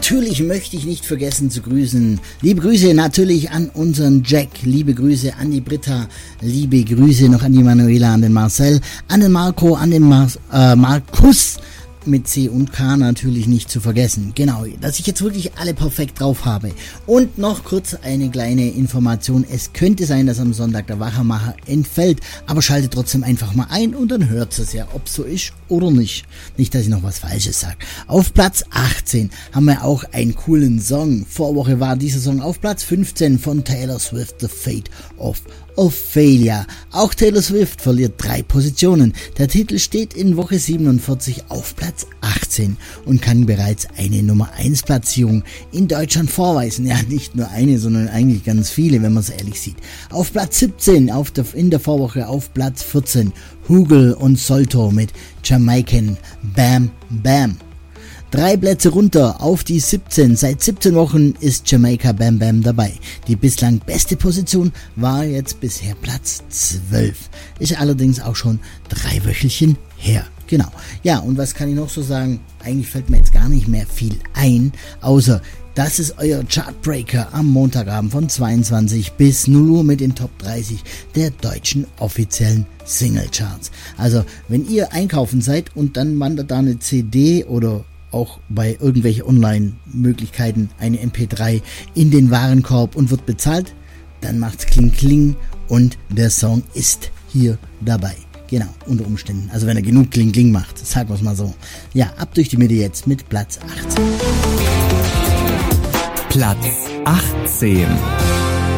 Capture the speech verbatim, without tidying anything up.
natürlich möchte ich nicht vergessen zu grüßen. Liebe Grüße natürlich an unseren Jack, liebe Grüße an die Britta, liebe Grüße noch an die Manuela, an den Marcel, an den Marco, an den Mar- äh, Markus, mit C und K natürlich nicht zu vergessen. Genau, dass ich jetzt wirklich alle perfekt drauf habe. Und noch kurz eine kleine Information. Es könnte sein, dass am Sonntag der Wachermacher entfällt, aber schaltet trotzdem einfach mal ein und dann hört es ja, ob so ist oder nicht. Nicht, dass ich noch was Falsches sage. Auf Platz achtzehn haben wir auch einen coolen Song. Vorwoche war dieser Song auf Platz fünfzehn von Taylor Swift, The Fate of Ophelia. Auch Taylor Swift verliert drei Positionen. Der Titel steht in Woche siebenundvierzig auf Platz achtzehn und kann bereits eine Nummer eins Platzierung in Deutschland vorweisen. Ja, nicht nur eine, sondern eigentlich ganz viele, wenn man es ehrlich sieht. Auf Platz siebzehn, auf der, in der Vorwoche auf Platz vierzehn, Hugel und Solto mit Jamaican Bam Bam. Drei Plätze runter auf die siebzehn. Seit siebzehn Wochen ist Jamaica Bam Bam dabei. Die bislang beste Position war jetzt bisher Platz zwölf. Ist allerdings auch schon drei Wöchelchen her. Genau. Ja, und was kann ich noch so sagen? Eigentlich fällt mir jetzt gar nicht mehr viel ein, außer das ist euer Chartbreaker am Montagabend von zweiundzwanzig bis null Uhr mit den Top dreißig der deutschen offiziellen Singlecharts. Also, wenn ihr einkaufen seid und dann wandert da eine C D oder auch bei irgendwelchen Online-Möglichkeiten eine M P drei in den Warenkorb und wird bezahlt, dann macht's Kling Kling und der Song ist hier dabei. Genau, unter Umständen. Also wenn er genug Kling Kling macht, sagen wir es mal so. Ja, ab durch die Mitte jetzt mit Platz achtzehn. Platz achtzehn.